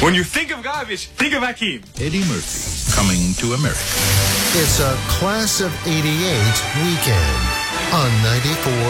When you think of garbage, think of Hakeem. Eddie Murphy, coming to America. It's a Class of '88 weekend on 94.